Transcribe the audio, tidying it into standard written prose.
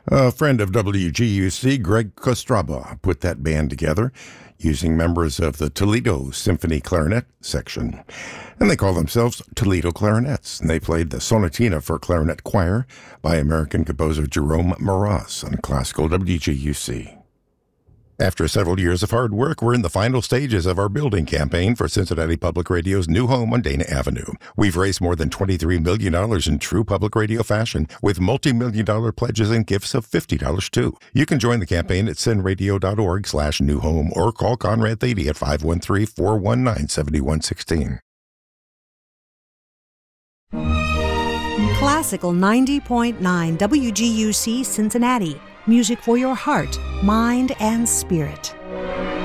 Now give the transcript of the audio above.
A friend of WGUC, Greg Kostraba, put that band together using members of the Toledo Symphony Clarinet section. And they call themselves Toledo Clarinets. And they played the Sonatina for Clarinet Choir by American composer Jerome Moroz on classical WGUC. After several years of hard work, we're in the final stages of our building campaign for Cincinnati Public Radio's new home on Dana Avenue. We've raised more than $23 million in true public radio fashion, with multi-million-dollar pledges and gifts of $50 too. You can join the campaign at cinradio.org/new home or call Conrad Thady at 513-419-7116. Classical 90.9 WGUC Cincinnati. Music for your heart, mind, and spirit.